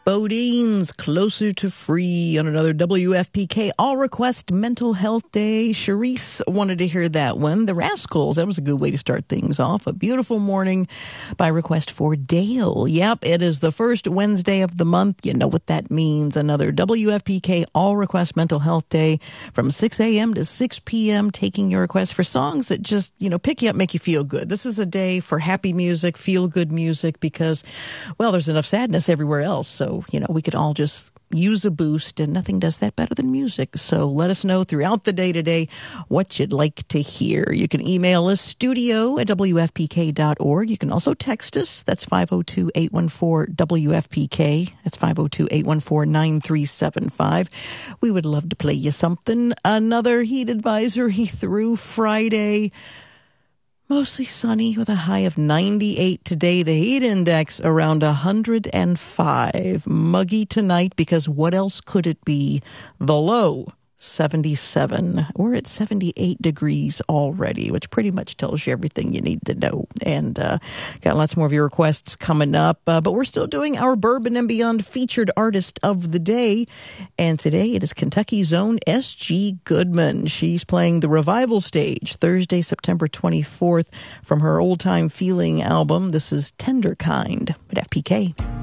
Bodine's Closer to Free on another WFPK All Request Mental Health Day. Charisse wanted to hear that one. The Rascals, that was a good way to start things off. A beautiful morning by request for Dale. Yep, it is the first Wednesday of the month. You know what that means. Another WFPK All Request Mental Health Day from 6 a.m. to 6 p.m. taking your requests for songs that just, pick you up, make you feel good. This is a day for happy music, feel good music because, well, there's enough sadness everywhere else. So, we could all just use a boost, and nothing does that better than music. So let us know throughout the day today what you'd like to hear. You can email us, studio@wfpk.org. You can also text us. That's 502-814-WFPK. That's 502-814-9375. We would love to play you something. Another heat advisory through Friday. Mostly sunny with a high of 98 today. The heat index around 105. Muggy tonight because what else could it be? The low, 77. We're at 78 degrees already, which pretty much tells you everything you need to know. And got lots more of your requests coming up. But we're still doing our Bourbon and Beyond featured artist of the day. And today it is Kentucky's own S.G. Goodman. She's playing the Revival Stage Thursday, September 24th from her Old Time Feeling album. This is Tender Kind at FPK.